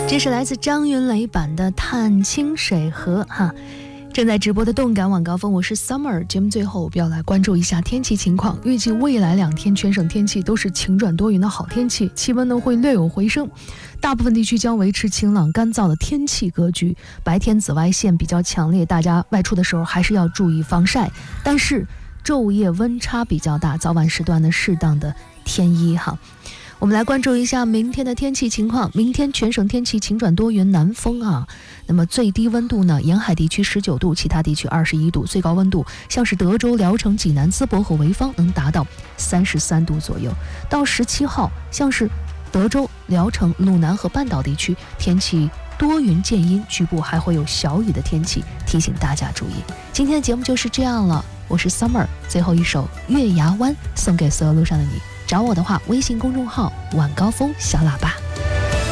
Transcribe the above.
这是来自张云雷版的《探清水河》哈。正在直播的动感晚高峰，我是 Summer。节目最后要来关注一下天气情况，预计未来2天全省天气都是晴转多云的好天气，气温呢会略有回升，大部分地区将维持晴朗干燥的天气格局。白天紫外线比较强烈，大家外出的时候还是要注意防晒，但是昼夜温差比较大，早晚时段呢适当的添衣哈。我们来关注一下明天的天气情况。明天全省天气晴转多云，南风啊。那么最低温度呢，沿海地区19度，其他地区21度。最高温度像是德州、聊城、济南、淄博和潍坊能达到33度左右。到17号，像是德州、聊城、鲁南和半岛地区天气多云见阴，局部还会有小雨的天气，提醒大家注意。今天的节目就是这样了，我是 Summer。最后一首《月牙湾》送给所有路上的你。找我的话，微信公众号晚高峰小喇叭。